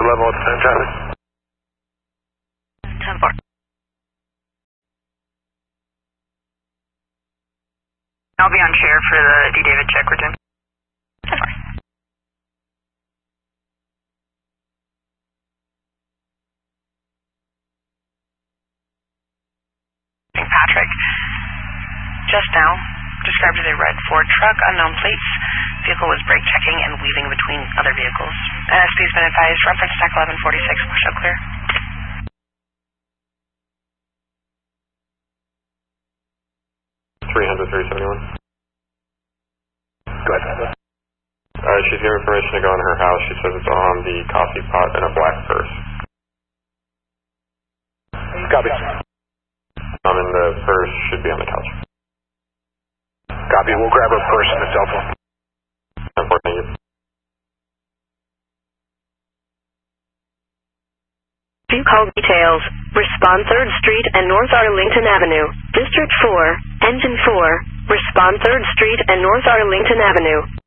level at the same traffic. 10-4. I'll be on chair for the D. David check return. 10-4. Patrick, just now, described as a red Ford truck, unknown plates. Vehicle was brake checking and weaving between other vehicles. NSP's been advised, reference stack 1146, push up clear. Go ahead. She's given permission to go in her house. She says it's on the coffee pot in a black purse. Copy. And the purse should be on the couch. Copy. We'll grab her purse and the cell phone. Thank you. Few call details. Respond 3rd Street and North Arlington Avenue. District 4, Engine 4. Respond 3rd Street and North Arlington Avenue.